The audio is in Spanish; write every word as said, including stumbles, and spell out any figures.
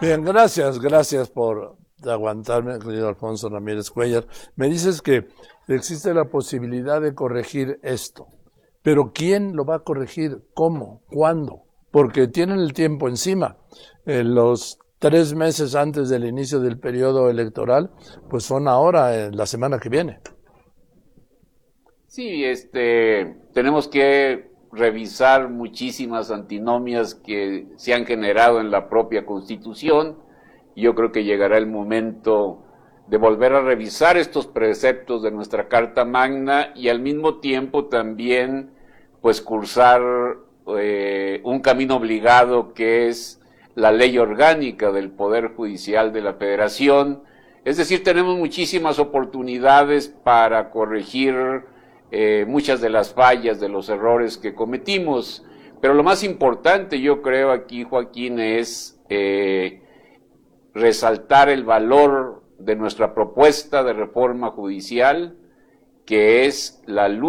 Bien, gracias, gracias por aguantarme, querido Alfonso Ramírez Cuellar. Me dices que existe la posibilidad de corregir esto, pero ¿quién lo va a corregir? ¿Cómo? ¿Cuándo? Porque tienen el tiempo encima. Eh, los tres meses antes del inicio del periodo electoral, pues son ahora, eh, la semana que viene. Sí, este, tenemos que revisar muchísimas antinomias que se han generado en la propia Constitución. Yo creo que llegará el momento de volver a revisar estos preceptos de nuestra Carta Magna y al mismo tiempo también pues cursar eh, un camino obligado que es la ley orgánica del Poder Judicial de la Federación. Es decir, tenemos muchísimas oportunidades para corregir eh, muchas de las fallas, de los errores que cometimos. Pero lo más importante, yo creo aquí, Joaquín, es eh, resaltar el valor de nuestra propuesta de reforma judicial, que es la lucha